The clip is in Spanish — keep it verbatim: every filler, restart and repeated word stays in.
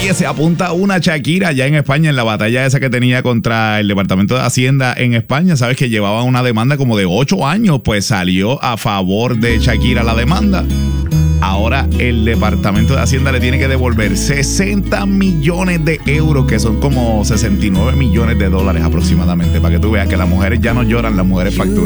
Oye, se apunta una Shakira allá en España en la batalla esa que tenía contra el Departamento de Hacienda en España. Sabes que llevaba una demanda como de ocho años, pues salió a favor de Shakira la demanda. Ahora el Departamento de Hacienda le tiene que devolver sesenta millones de euros, que son como sesenta y nueve millones de dólares aproximadamente, para que tú veas que las mujeres ya no lloran, las mujeres facturan.